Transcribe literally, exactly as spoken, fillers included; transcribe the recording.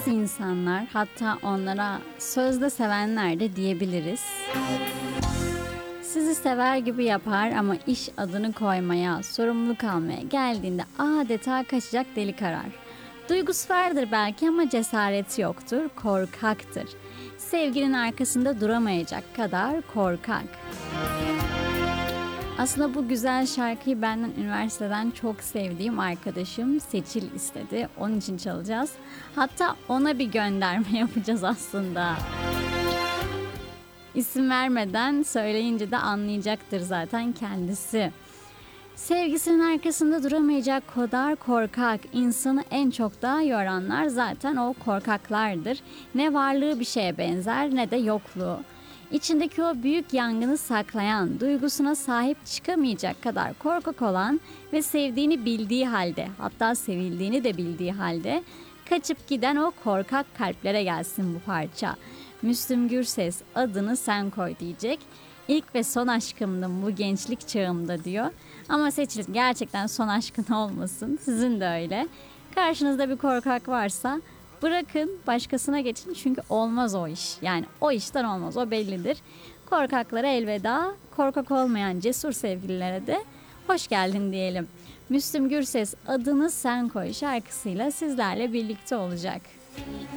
bazı insanlar, hatta onlara sözde sevenler de diyebiliriz. Sizi sever gibi yapar ama iş adını koymaya, sorumluluk almaya geldiğinde adeta kaçacak delik arar. Duygusu vardır belki ama cesareti yoktur, korkaktır. Sevginin arkasında duramayacak kadar korkak. Aslında bu güzel şarkıyı benden üniversiteden çok sevdiğim arkadaşım Seçil istedi. Onun için çalacağız. Hatta ona bir gönderme yapacağız aslında. İsim vermeden söyleyince de anlayacaktır zaten kendisi. Sevgisinin arkasında duramayacak kadar korkak, insanı en çok da yoranlar zaten o korkaklardır. Ne varlığı bir şeye benzer ne de yokluğu. İçindeki o büyük yangını saklayan, duygusuna sahip çıkamayacak kadar korkak olan ve sevdiğini bildiği halde, hatta sevildiğini de bildiği halde kaçıp giden o korkak kalplere gelsin bu parça. Müslüm Gürses adını sen koy diyecek. İlk ve son aşkımdım bu gençlik çağımda diyor. Ama Seçil gerçekten son aşkın olmasın. Sizin de öyle. Karşınızda bir korkak varsa bırakın başkasına geçin çünkü olmaz o iş. Yani o işten olmaz, o bellidir. Korkaklara elveda, korkak olmayan cesur sevgililere de hoş geldin diyelim. Müslüm Gürses adını sen koy şarkısıyla sizlerle birlikte olacak.